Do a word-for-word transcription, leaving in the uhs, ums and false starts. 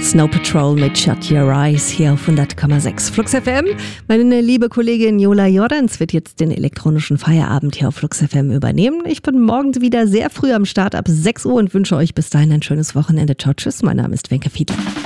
Snow Patrol mit Shut Your Eyes hier auf hundert Komma sechs Flux F M. Meine liebe Kollegin Jola Jordans wird jetzt den elektronischen Feierabend hier auf Flux F M übernehmen. Ich bin morgen wieder sehr früh am Start ab sechs Uhr und wünsche euch bis dahin ein schönes Wochenende. Ciao, tschüss. Mein Name ist Wenke Fiedler.